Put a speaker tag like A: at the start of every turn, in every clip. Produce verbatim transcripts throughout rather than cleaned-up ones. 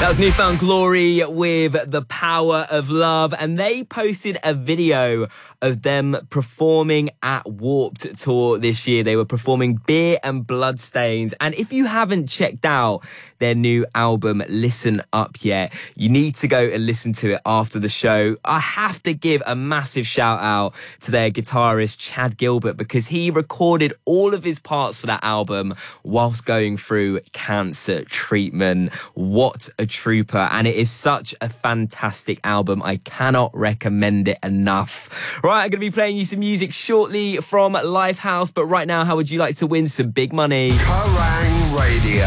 A: That was Newfound Glory with The Power of Love, and they posted a video of them performing at Warped Tour this year. They were performing Beer and Bloodstains, and if you haven't checked out their new album, Listen Up, yet, you need to go and listen to it after the show. I have to give a massive shout out to their guitarist, Chad Gilbert, because he recorded all of his parts for that album whilst going through cancer treatment. What a trooper. And it is such a fantastic album. I cannot recommend it enough. Right, I'm going to be playing you some music shortly from Lifehouse, but right now, how would you like to win some big money?
B: Kerrang! Radio.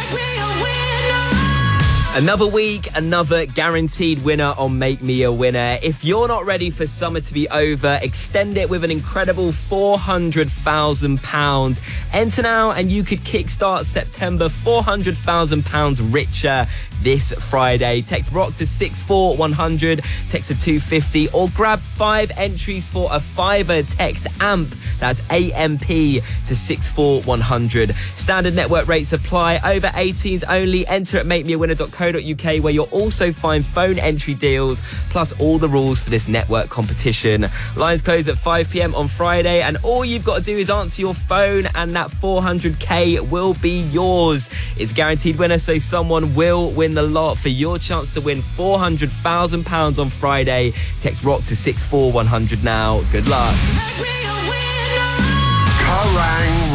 A: Another week, another guaranteed winner on Make Me a Winner. If you're not ready for summer to be over, extend it with an incredible four hundred thousand pounds. Enter now and you could kickstart September four hundred thousand pounds richer this Friday. Text ROCK to six four one hundred, text to two fifty, or grab five entries for a fiver. Text AMP, that's A M P, to six four one hundred. Standard network rates apply. Over eighteens only. Enter at make me a winner dot co dot U K, where you'll also find phone entry deals, plus all the rules for this network competition. Lines close at five p m on Friday, and all you've got to do is answer your phone, and that four hundred k will be yours. It's a guaranteed winner, so someone will win the lot. For your chance to win four hundred thousand pounds on Friday, text ROCK to six four one hundred now. Good luck.
B: Kerrang!